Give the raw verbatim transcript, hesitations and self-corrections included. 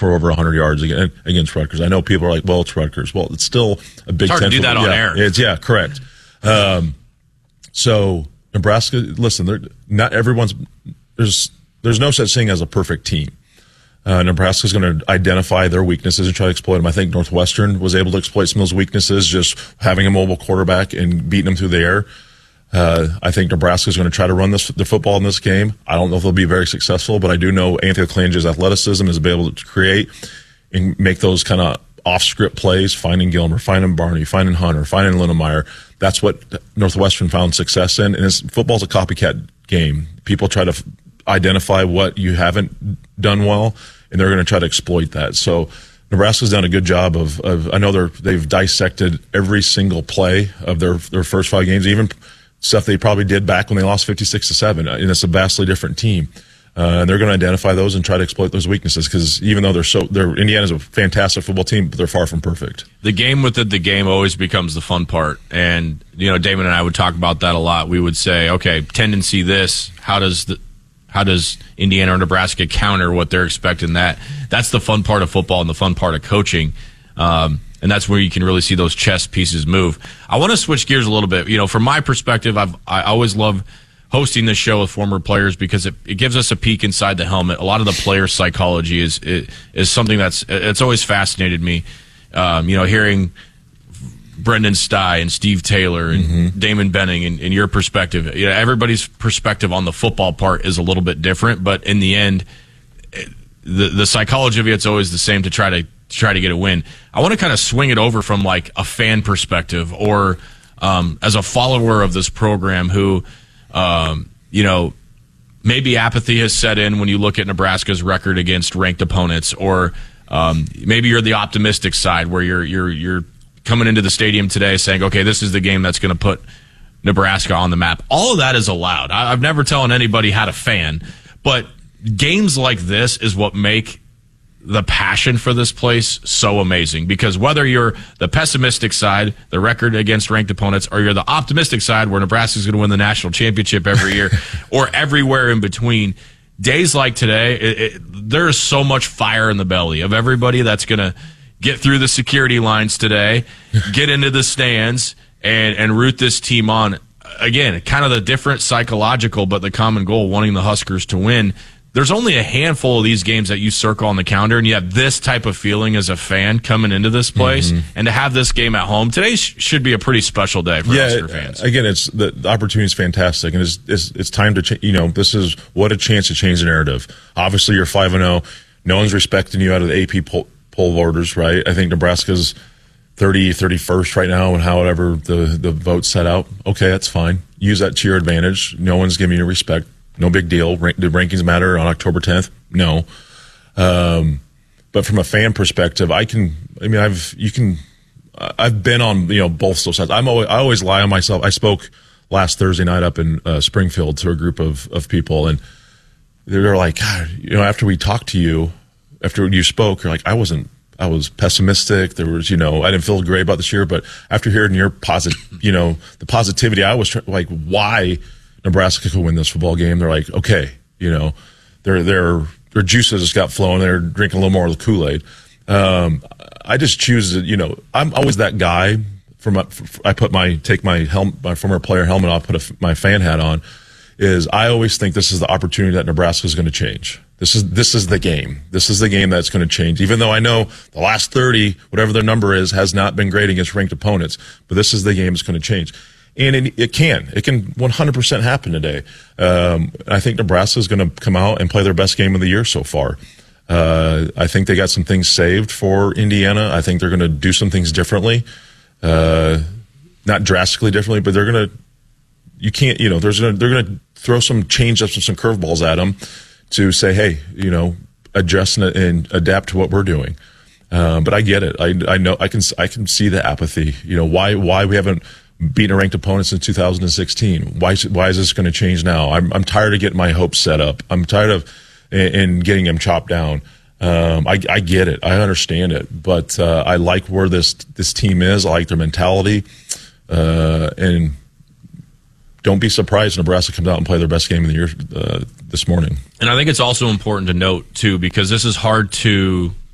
for over one hundred yards against Rutgers. I know people are like, well, it's Rutgers. Well, it's still a Big Ten. It's hard to do that on yeah, air. It's, yeah, correct. Um, so Nebraska, listen, not everyone's there's there's no such thing as a perfect team. Uh, Nebraska's going to identify their weaknesses and try to exploit them. I think Northwestern was able to exploit some of those weaknesses, just having a mobile quarterback and beating them through the air. Uh, I think Nebraska's going to try to run this, the football in this game. I don't know if they'll be very successful, but I do know Anthony Colange's athleticism is able to create and make those kind of off-script plays, finding Gilmer, finding Barney, finding Hunter, finding Linnemeyer. That's what Northwestern found success in. And it's, football's a copycat game. People try to f- identify what you haven't done well, and they're going to try to exploit that. So Nebraska's done a good job of, of I know they're, they've dissected every single play of their their first five games, even stuff they probably did back when they lost fifty-six to seven. And it's a vastly different team. Uh, and they're going to identify those and try to exploit those weaknesses because even though they're so, they're Indiana's a fantastic football team, but they're far from perfect. The game within the game always becomes the fun part. And, you know, Damon and I would talk about that a lot. We would say, okay, tendency this, how does the, How does Indiana or Nebraska counter what they're expecting? That that's the fun part of football and the fun part of coaching, um, and that's where you can really see those chess pieces move. I want to switch gears a little bit. You know, from my perspective, I've I always love hosting this show with former players because it, it gives us a peek inside the helmet. A lot of the player psychology is is, is something that's it's always fascinated me. Um, you know, hearing Brendan Stye and Steve Taylor and mm-hmm. Damon Benning and, and your perspective. You know, everybody's perspective on the football part is a little bit different, but in the end, the the psychology of it's always the same to try to try to get a win. I want to kind of swing it over from like a fan perspective or um, as a follower of this program who, um, you know, maybe apathy has set in when you look at Nebraska's record against ranked opponents, or um, maybe you're the optimistic side where you're you're you're coming into the stadium today saying, okay, this is the game that's going to put Nebraska on the map. All of that is allowed. I, I've never telling anybody how to fan, but games like this is what make the passion for this place so amazing, because whether you're the pessimistic side, the record against ranked opponents, or you're the optimistic side where Nebraska's going to win the national championship every year, or everywhere in between, days like today, it, it, there's so much fire in the belly of everybody that's going to get through the security lines today, get into the stands, and, and root this team on. Again, kind of the different psychological, but the common goal, wanting the Huskers to win. There's only a handful of these games that you circle on the calendar, and you have this type of feeling as a fan coming into this place. Mm-hmm. And to have this game at home, today sh- should be a pretty special day for yeah, Husker fans. Again, it's the, the opportunity is fantastic, and it's, it's, it's time to, ch- you know, this is what a chance to change the narrative. Obviously, you're five and oh. No one's respecting you out of the A P poll. poll orders, right? I think Nebraska's thirty, thirty-first right now, and however the, the vote's set out. Okay, that's fine. Use that to your advantage. No one's giving you respect. No big deal. Rank, do rankings matter on October tenth? No. Um, but from a fan perspective, I can, I mean, I've, you can, I've been on, you know, both those sides. I'm always, I always lie on myself. I spoke last Thursday night up in uh, Springfield to a group of, of people, and they're like, God, you know, after we talked to you, after you spoke, you're like, I wasn't, I was pessimistic. There was, you know, I didn't feel great about this year, but after hearing your positive, you know, the positivity, I was try- like, why Nebraska could win this football game. They're like, okay, you know, their, their, their juices just got flowing. They're drinking a little more of the Kool-Aid. Um, I just choose to, you know, I'm always that guy from, my, I put my, take my helmet, my former player helmet off, put a, my fan hat on, is I always think this is the opportunity that Nebraska is going to change. This is this is the game. This is the game that's going to change. Even though I know the last thirty, whatever their number is, has not been great against ranked opponents, but this is the game that's going to change. And it, it can. It can one hundred percent happen today. Um, I think Nebraska is going to come out and play their best game of the year so far. Uh, I think they got some things saved for Indiana. I think they're going to do some things differently. Uh, not drastically differently, but they're going to, you can't, you know, there's gonna, they're going to throw some change ups and some curveballs at them to say, hey, you know, adjust and, and adapt to what we're doing. Um, but I get it. I, I know I can I can see the apathy. You know, why why we haven't beaten a ranked opponent since two thousand sixteen? Why why is this going to change now? I'm I'm tired of getting my hopes set up. I'm tired of and getting them chopped down. Um, I, I get it. I understand it. But uh, I like where this this team is. I like their mentality. Uh, and don't be surprised if Nebraska comes out and play their best game of the year uh, this morning. And I think it's also important to note, too, because this is hard to